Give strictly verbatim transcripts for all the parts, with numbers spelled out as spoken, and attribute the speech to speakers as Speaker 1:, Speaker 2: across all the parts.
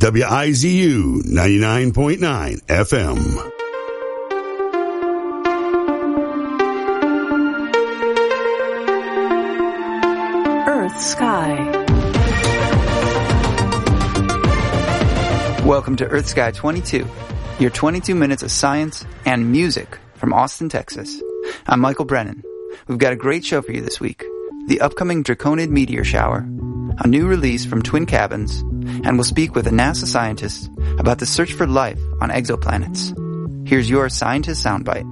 Speaker 1: W I Z U ninety-nine point nine F M.
Speaker 2: Earth Sky.
Speaker 3: Welcome to Earth Sky twenty-two, your twenty-two minutes of science and music from Austin, Texas. I'm Michael Brennan. We've got a great show for you this week. The upcoming Draconid meteor shower, a new release from Twin Cabins, and we'll speak with a NASA scientist about the search for life on exoplanets. Here's your scientist soundbite.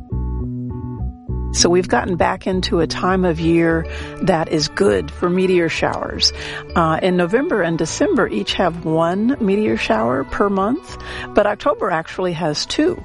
Speaker 2: So we've gotten back into a time of year that is good for meteor showers. Uh, in November and December, each have one meteor shower per month, but October actually has two.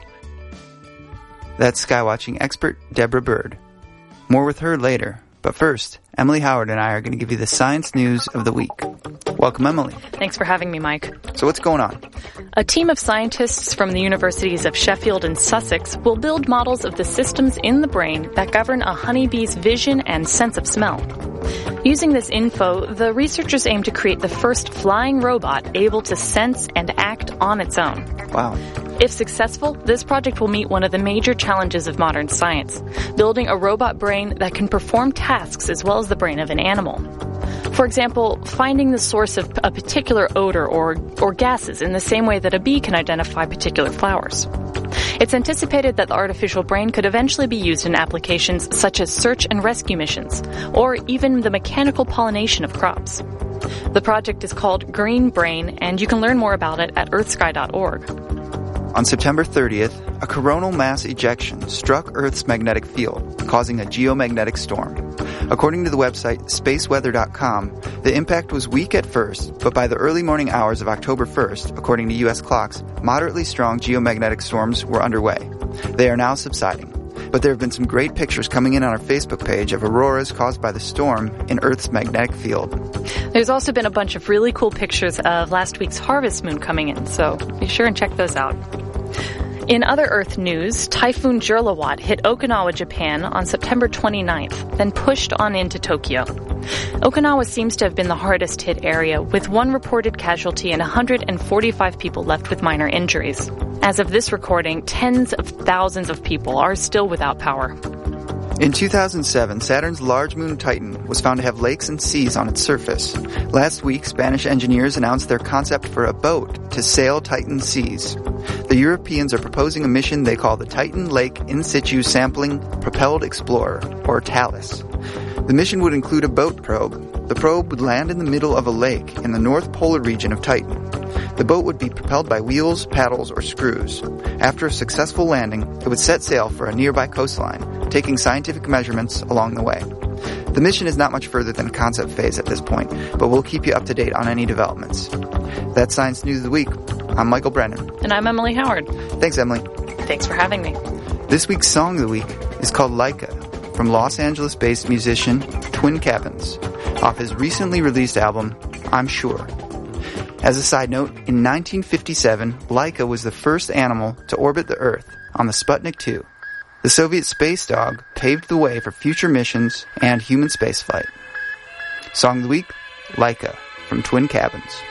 Speaker 3: That's skywatching expert Deborah Bird. More with her later, but first, Emily Howard and I are going to give you the science news of the week. Welcome, Emily.
Speaker 4: Thanks for having me, Mike.
Speaker 3: So what's going on?
Speaker 4: A team of scientists from the universities of Sheffield and Sussex will build models of the systems in the brain that govern a honeybee's vision and sense of smell. Using this info, the researchers aim to create the first flying robot able to sense and act on its own.
Speaker 3: Wow.
Speaker 4: If successful, this project will meet one of the major challenges of modern science, building a robot brain that can perform tasks as well as the brain of an animal. For example, finding the source of a particular odor or, or gases in the same way that a bee can identify particular flowers. It's anticipated that the artificial brain could eventually be used in applications such as search and rescue missions, or even the mechanical pollination of crops. The project is called Green Brain, and you can learn more about it at earth sky dot org.
Speaker 3: On September thirtieth, a coronal mass ejection struck Earth's magnetic field, causing a geomagnetic storm. According to the website space weather dot com, the impact was weak at first, but by the early morning hours of October first, according to U S clocks, moderately strong geomagnetic storms were underway. They are now subsiding. But there have been some great pictures coming in on our Facebook page of auroras caused by the storm in Earth's magnetic field.
Speaker 4: There's also been a bunch of really cool pictures of last week's harvest moon coming in, so be sure and check those out. In other Earth news, Typhoon Jurlawat hit Okinawa, Japan on September twenty-ninth, then pushed on into Tokyo. Okinawa seems to have been the hardest hit area, with one reported casualty and one hundred forty-five people left with minor injuries. As of this recording, tens of thousands of people are still without power.
Speaker 3: In two thousand seven, Saturn's large moon Titan was found to have lakes and seas on its surface. Last week, Spanish engineers announced their concept for a boat to sail Titan's seas. The Europeans are proposing a mission they call the Titan Lake In Situ Sampling Propelled Explorer, or TALIS. The mission would include a boat probe. The probe would land in the middle of a lake in the north polar region of Titan. The boat would be propelled by wheels, paddles, or screws. After a successful landing, it would set sail for a nearby coastline, taking scientific measurements along the way. The mission is not much further than concept phase at this point, but we'll keep you up to date on any developments. That's Science News of the Week. I'm Michael Brennan.
Speaker 4: And I'm Emily Howard.
Speaker 3: Thanks, Emily.
Speaker 4: Thanks for having me.
Speaker 3: This week's song of the week is called Laika, from Los Angeles-based musician Twin Cabins, off his recently released album, I'm Sure. As a side note, in nineteen fifty-seven, Laika was the first animal to orbit the Earth on the Sputnik two. The Soviet space dog paved the way for future missions and human spaceflight. Song of the week, Laika, from Twin Cabins.